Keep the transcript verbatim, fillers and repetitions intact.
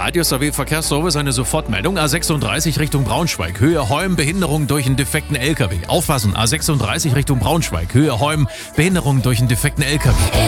Radius A W Verkehrsservice, eine Sofortmeldung. A sechsunddreißig Richtung Braunschweig, Höhe Holm, Behinderung durch einen defekten L K W. Aufpassen, A sechsunddreißig Richtung Braunschweig, Höhe Holm, Behinderung durch einen defekten L K W.